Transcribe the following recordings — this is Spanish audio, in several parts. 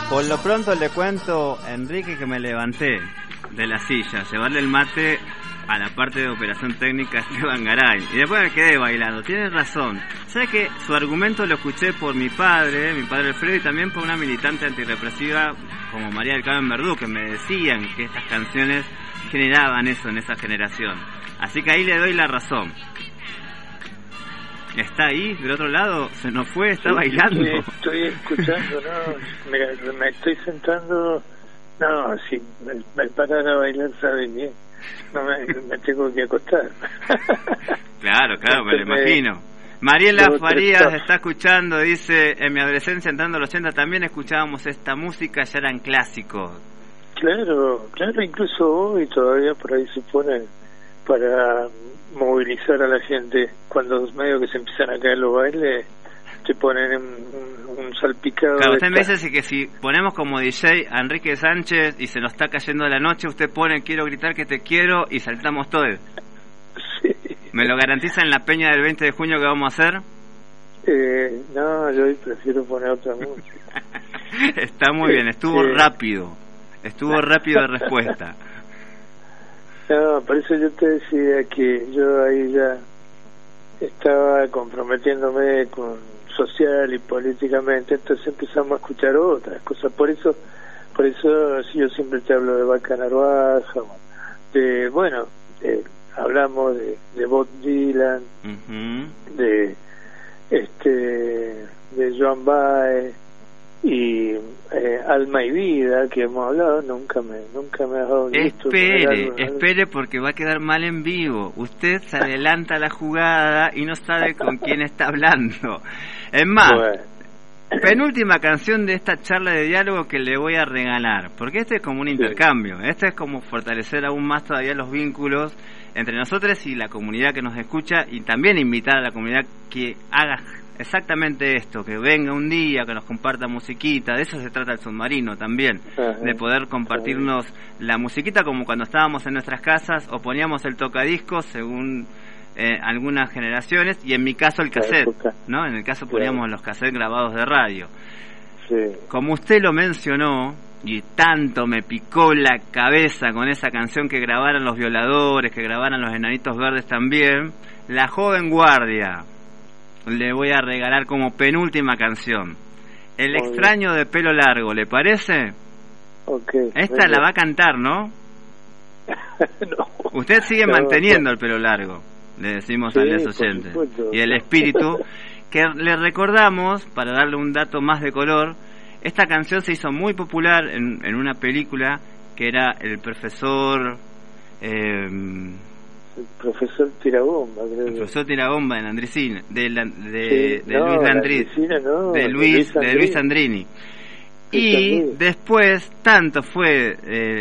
Por lo pronto le cuento, Enrique, que me levanté de la silla, llevarle el mate a la parte de operación técnica a Esteban Garay, y después me quedé bailando. Tienes razón. ¿Sabe que su argumento lo escuché por mi padre Alfredo, y también por una militante antirrepresiva como María del Carmen Verdú, que me decían que estas canciones generaban eso en esa generación? Así que ahí le doy la razón. ¿Está ahí, del otro lado? ¿Se nos fue? ¿Está bailando? Estoy escuchando, no, me estoy sentando. No, si me parar a bailar, sabe bien. No me tengo que acostar. Claro, me lo imagino. Mariela Farías está escuchando, dice: en mi adolescencia, entrando a los 80, también escuchábamos esta música, ya eran clásicos. Claro, incluso hoy todavía por ahí se pone para movilizar a la gente. Cuando medio que se empiezan a caer los bailes, te ponen un salpicado. Claro, usted me dice que si ponemos como DJ a Enrique Sánchez y se nos está cayendo la noche, usted pone "quiero gritar que te quiero" y saltamos todos. Sí. ¿Me lo garantiza en la peña del 20 de junio que vamos a hacer? No, yo prefiero poner otra música. Está muy bien, estuvo rápido de respuesta. No, por eso yo te decía que yo ahí ya estaba comprometiéndome con social y políticamente, entonces empezamos a escuchar otras cosas. Por eso yo siempre te hablo de Vaca Narvaja, hablamos de Bob Dylan, de Joan Baez y Alma y Vida, que hemos hablado. Nunca me ha dado gusto. Espere, porque va a quedar mal en vivo. Usted se adelanta a la jugada y no sabe con quién está hablando. Es más, penúltima canción de esta charla de diálogo que le voy a regalar, porque este es como un intercambio, este es como fortalecer aún más todavía los vínculos entre nosotros y la comunidad que nos escucha, y también invitar a la comunidad que haga exactamente esto, que venga un día, que nos comparta musiquita. De eso se trata el submarino también, de poder compartirnos la musiquita, como cuando estábamos en nuestras casas o poníamos el tocadiscos según algunas generaciones, y en mi caso el cassette, ¿no? En el caso poníamos los cassettes grabados de radio. Como usted lo mencionó, y tanto me picó la cabeza con esa canción que grabaran los Violadores, que grabaran los Enanitos Verdes también, La Joven Guardia le voy a regalar como penúltima canción. El extraño de pelo largo, ¿le parece? Esta la va a cantar, ¿no? No. Usted sigue manteniendo el pelo largo, le decimos a los oyentes, y el espíritu, que le recordamos, para darle un dato más de color, esta canción se hizo muy popular en una película que era El Profesor el profesor Tirabomba, creo. El profesor Tirabomba de Landricina, de Luis Andrini. Y después, tanto fue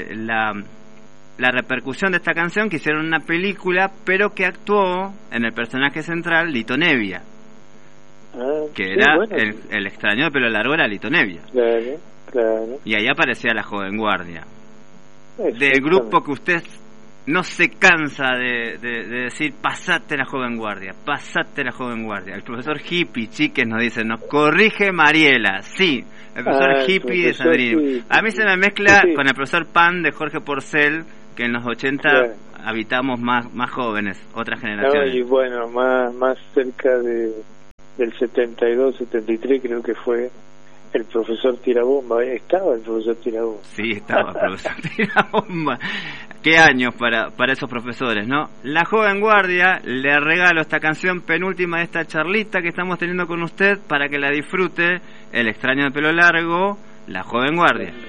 la repercusión de esta canción, que hicieron una película, pero que actuó en el personaje central Lito Nevia, que era el extraño de pelo largo, era Lito Nevia. Claro. Y ahí aparecía La Joven Guardia, del grupo que usted no se cansa de decir: pasate la joven guardia, pasate la joven guardia. El profesor hippie, chiques, nos dice, nos corrige Mariela. Sí, el profesor hippie de Sandrini. A mí se me mezcla con el profesor Pan de Jorge Porcel, que en los 80 habitamos más jóvenes, otras generaciones. Y bueno, más cerca del 72, 73 creo que fue el profesor Tirabomba. Estaba el profesor Tirabomba. Sí, estaba el profesor Tirabomba. Qué años para esos profesores, ¿no? La Joven Guardia, le regalo esta canción penúltima de esta charlita que estamos teniendo con usted, para que la disfrute. El extraño de pelo largo, La Joven Guardia.